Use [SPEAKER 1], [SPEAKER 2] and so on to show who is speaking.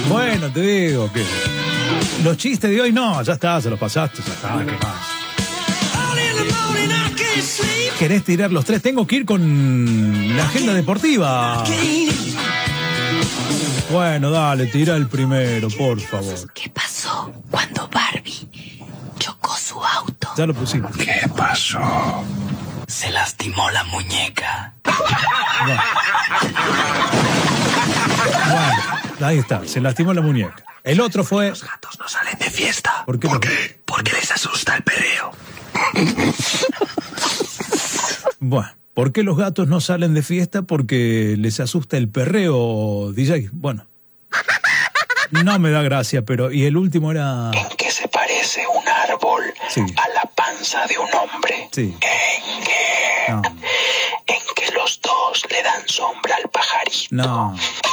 [SPEAKER 1] Bueno, te digo que los chistes de hoy no, ya está, se los pasaste, ya está, ¿qué más? ¿Querés tirar los tres? Tengo que ir con la agenda deportiva. Bueno, dale, tira el primero, por favor.
[SPEAKER 2] ¿Qué pasó cuando Barbie chocó su auto?
[SPEAKER 1] Ya lo pusimos.
[SPEAKER 3] ¿Qué pasó?
[SPEAKER 2] Se lastimó la muñeca.
[SPEAKER 1] Bueno, ahí está, se lastimó la muñeca. El otro fue...
[SPEAKER 3] Los gatos no salen de fiesta.
[SPEAKER 1] ¿Por qué?
[SPEAKER 3] Porque les asusta el perreo.
[SPEAKER 1] Bueno, ¿por qué los gatos no salen de fiesta? Porque les asusta el perreo, DJ. Bueno, no me da gracia, pero... Y el último era...
[SPEAKER 3] ¿En qué se parece un árbol a la panza de un hombre?
[SPEAKER 1] Sí.
[SPEAKER 3] ¿En qué?
[SPEAKER 1] No.
[SPEAKER 3] En que los dos le dan sombra al pajarito.
[SPEAKER 1] No.